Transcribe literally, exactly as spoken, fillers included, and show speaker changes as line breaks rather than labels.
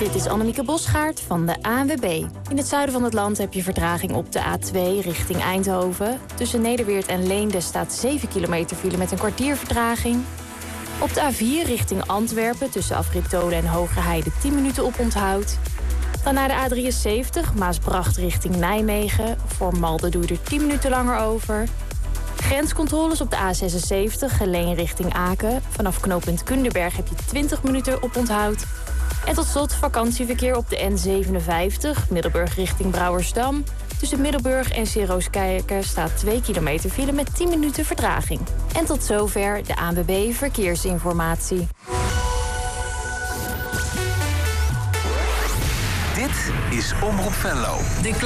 Dit is Annemieke Bosgaard van de A N W B. In het zuiden van het land heb je vertraging op de A twee richting Eindhoven. Tussen Nederweert en Leende staat zeven kilometer file met een kwartier vertraging. Op de A vier richting Antwerpen tussen Afrit Doden en Hogerheide tien minuten oponthoud. Dan naar de A drieënzeventig, Maasbracht richting Nijmegen. Voor Malden doe je er tien minuten langer over. Grenscontroles op de A zesenzeventig, Geleen richting Aken. Vanaf knooppunt Kunderberg heb je twintig minuten oponthoud. En tot slot vakantieverkeer op de N zevenenvijftig, Middelburg richting Brouwersdam. Tussen Middelburg en Sint-Rooskerke staat twee kilometer file met tien minuten vertraging. En tot zover de A N W B Verkeersinformatie.
Dit is Omroep Venlo.